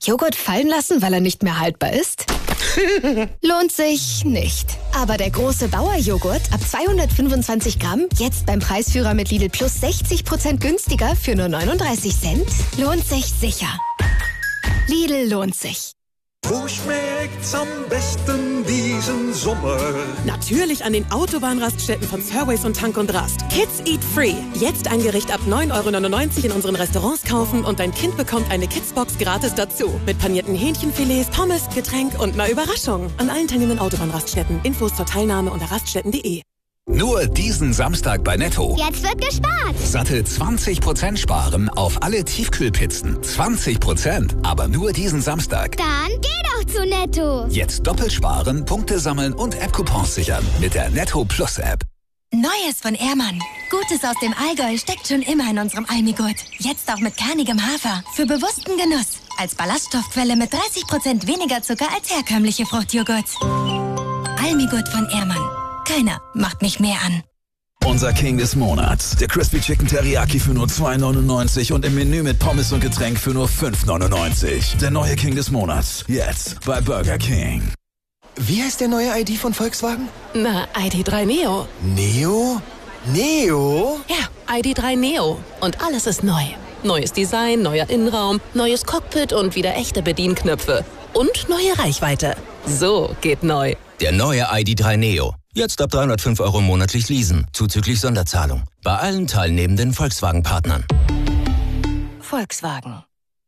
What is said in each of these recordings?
Joghurt fallen lassen, weil er nicht mehr haltbar ist? Lohnt sich nicht. Aber der große Bauer-Joghurt ab 225 Gramm, jetzt beim Preisführer mit Lidl Plus 60% günstiger für nur 39 Cent, lohnt sich sicher. Lidl lohnt sich. Wo schmeckt's am besten diesen Sommer? Natürlich an den Autobahnraststätten von Fairways und Tank und Rast. Kids Eat Free. Jetzt ein Gericht ab 9,99 € in unseren Restaurants kaufen und dein Kind bekommt eine Kidsbox gratis dazu. Mit panierten Hähnchenfilets, Pommes, Getränk und einer Überraschung. An allen teilnehmenden Autobahnraststätten. Infos zur Teilnahme unter raststätten.de. Nur diesen Samstag bei Netto. Jetzt wird gespart. Satte 20% sparen auf alle Tiefkühlpizzen. 20%, aber nur diesen Samstag. Dann geh doch zu Netto. Jetzt doppelt sparen, Punkte sammeln und App-Coupons sichern mit der Netto Plus App. Neues von Ehrmann. Gutes aus dem Allgäu steckt schon immer in unserem Almigurt. Jetzt auch mit kernigem Hafer. Für bewussten Genuss. Als Ballaststoffquelle mit 30% weniger Zucker als herkömmliche Fruchtjoghurts. Almigurt von Ehrmann. Keiner macht mich mehr an. Unser King des Monats. Der Crispy Chicken Teriyaki für nur 2,99 und im Menü mit Pommes und Getränk für nur 5,99. Der neue King des Monats. Jetzt bei Burger King. Wie heißt der neue ID von Volkswagen? Na, ID.3 Neo. Neo? Neo? Ja, ID.3 Neo. Und alles ist neu. Neues Design, neuer Innenraum, neues Cockpit und wieder echte Bedienknöpfe. Und neue Reichweite. So geht neu. Der neue ID.3 Neo. Jetzt ab 305 € monatlich leasen, zuzüglich Sonderzahlung. Bei allen teilnehmenden Volkswagen-Partnern. Volkswagen.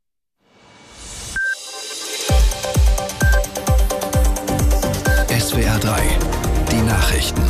SWR 3, die Nachrichten.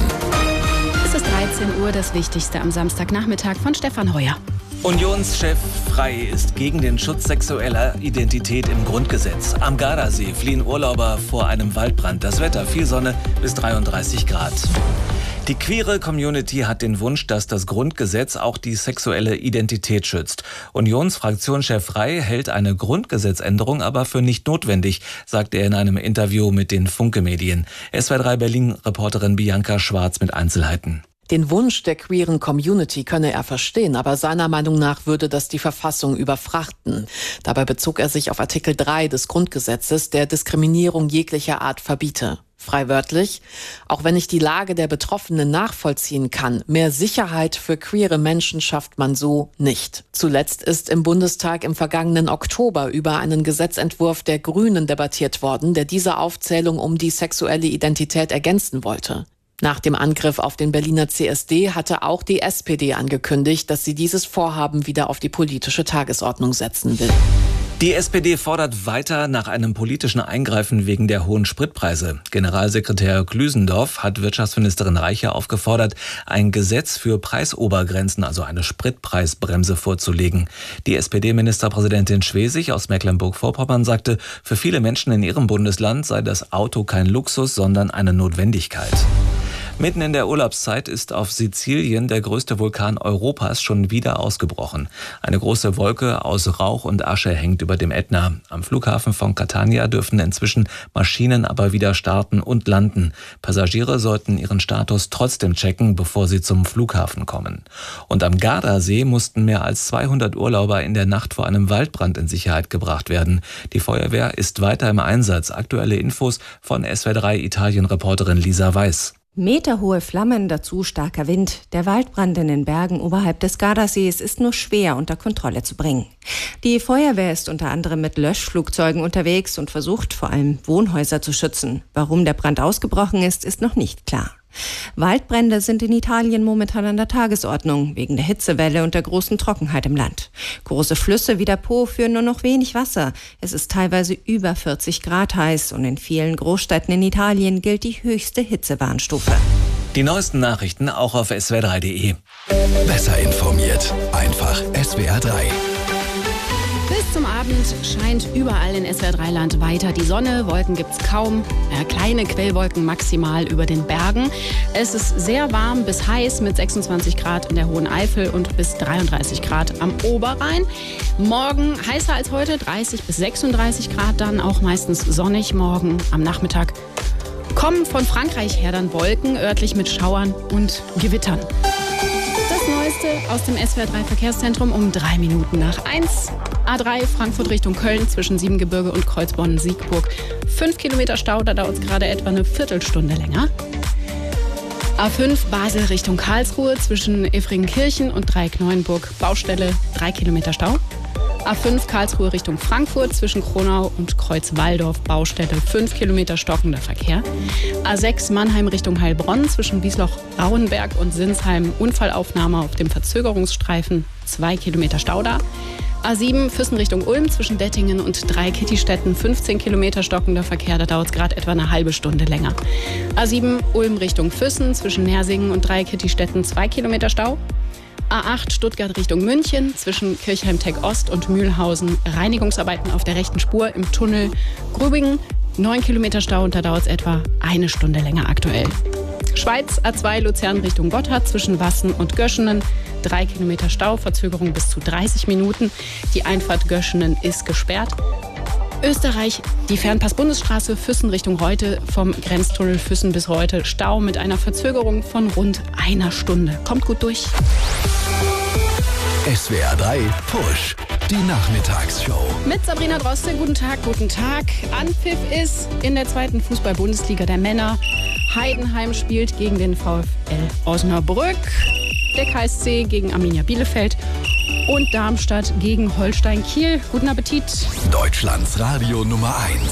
Es ist 13 Uhr, das Wichtigste am Samstagnachmittag von Stefan Heuer. Unionschef Frey ist gegen den Schutz sexueller Identität im Grundgesetz. Am Gardasee fliehen Urlauber vor einem Waldbrand. Das Wetter, viel Sonne bis 33 Grad. Die queere Community hat den Wunsch, dass das Grundgesetz auch die sexuelle Identität schützt. Unionsfraktionschef Frey hält eine Grundgesetzänderung aber für nicht notwendig, sagt er in einem Interview mit den Funke-Medien. SWR3 Berlin-Reporterin Bianca Schwarz mit Einzelheiten. Den Wunsch der queeren Community könne er verstehen, aber seiner Meinung nach würde das die Verfassung überfrachten. Dabei bezog er sich auf Artikel 3 des Grundgesetzes, der Diskriminierung jeglicher Art verbiete. Frei wörtlich: Auch wenn ich die Lage der Betroffenen nachvollziehen kann, mehr Sicherheit für queere Menschen schafft man so nicht. Zuletzt ist im Bundestag im vergangenen Oktober über einen Gesetzentwurf der Grünen debattiert worden, der diese Aufzählung um die sexuelle Identität ergänzen wollte. Nach dem Angriff auf den Berliner CSD hatte auch die SPD angekündigt, dass sie dieses Vorhaben wieder auf die politische Tagesordnung setzen will. Die SPD fordert weiter nach einem politischen Eingreifen wegen der hohen Spritpreise. Generalsekretär Glüsendorf hat Wirtschaftsministerin Reiche aufgefordert, ein Gesetz für Preisobergrenzen, also eine Spritpreisbremse, vorzulegen. Die SPD-Ministerpräsidentin Schwesig aus Mecklenburg-Vorpommern sagte, für viele Menschen in ihrem Bundesland sei das Auto kein Luxus, sondern eine Notwendigkeit. Mitten in der Urlaubszeit ist auf Sizilien der größte Vulkan Europas schon wieder ausgebrochen. Eine große Wolke aus Rauch und Asche hängt über dem Ätna. Am Flughafen von Catania dürfen inzwischen Maschinen aber wieder starten und landen. Passagiere sollten ihren Status trotzdem checken, bevor sie zum Flughafen kommen. Und am Gardasee mussten mehr als 200 Urlauber in der Nacht vor einem Waldbrand in Sicherheit gebracht werden. Die Feuerwehr ist weiter im Einsatz. Aktuelle Infos von SWR3 Italien-Reporterin Lisa Weiß. Meterhohe Flammen, dazu starker Wind. Der Waldbrand in den Bergen oberhalb des Gardasees ist nur schwer unter Kontrolle zu bringen. Die Feuerwehr ist unter anderem mit Löschflugzeugen unterwegs und versucht vor allem Wohnhäuser zu schützen. Warum der Brand ausgebrochen ist, ist noch nicht klar. Waldbrände sind in Italien momentan an der Tagesordnung, wegen der Hitzewelle und der großen Trockenheit im Land. Große Flüsse wie der Po führen nur noch wenig Wasser. Es ist teilweise über 40 Grad heiß und in vielen Großstädten in Italien gilt die höchste Hitzewarnstufe. Die neuesten Nachrichten auch auf swr3.de. Besser informiert. Einfach SWR 3. Bis zum Abend scheint überall in SWR3-Land weiter die Sonne. Wolken gibt's kaum. Kleine Quellwolken maximal über den Bergen. Es ist sehr warm bis heiß mit 26 Grad in der Hohen Eifel und bis 33 Grad am Oberrhein. Morgen heißer als heute, 30 bis 36 Grad, dann auch meistens sonnig. Morgen am Nachmittag kommen von Frankreich her dann Wolken, örtlich mit Schauern und Gewittern. Das Neueste Neueste aus dem SWR3 Verkehrszentrum um 3 Minuten nach 1. A3 Frankfurt Richtung Köln zwischen Siebengebirge und Kreuzbronn-Siegburg. 5 Kilometer Stau, da dauert es gerade etwa eine Viertelstunde länger. A5 Basel Richtung Karlsruhe zwischen Effringenkirchen und Dreieck-Neuenburg. Baustelle, 3 Kilometer Stau. A5 Karlsruhe Richtung Frankfurt zwischen Kronau und Kreuzwaldorf. Baustelle, 5 Kilometer stockender Verkehr. A6 Mannheim Richtung Heilbronn zwischen Wiesloch-Rauenberg und Sinsheim. Unfallaufnahme auf dem Verzögerungsstreifen, 2 Kilometer Stau da. A7 Füssen Richtung Ulm zwischen Dettingen und Dreikittistetten, 15 Kilometer stockender Verkehr, da dauert es gerade etwa eine halbe Stunde länger. A7 Ulm Richtung Füssen zwischen Nersingen und Dreikittistetten, 2 Kilometer Stau. A8 Stuttgart Richtung München zwischen Kirchheim-Tech Ost und Mühlhausen, Reinigungsarbeiten auf der rechten Spur im Tunnel Grübingen, 9 Kilometer Stau und da dauert es etwa eine Stunde länger aktuell. Schweiz A2 Luzern Richtung Gotthard zwischen Wassen und Göschenen, 3 Kilometer Stau, Verzögerung bis zu 30 Minuten. Die Einfahrt Göschenen ist gesperrt. Österreich, die Fernpass-Bundesstraße Füssen Richtung Reute, vom Grenztunnel Füssen bis Reute, Stau mit einer Verzögerung von rund einer Stunde. Kommt gut durch. SWR3 Push, die Nachmittagsshow. Mit Sabrina Droste, guten Tag, guten Tag. Anpfiff ist in der 2. Fußball-Bundesliga der Männer. Heidenheim spielt gegen den VfL Osnabrück, der KSC gegen Arminia Bielefeld und Darmstadt gegen Holstein Kiel. Guten Appetit. Deutschlands Radio Nummer 1.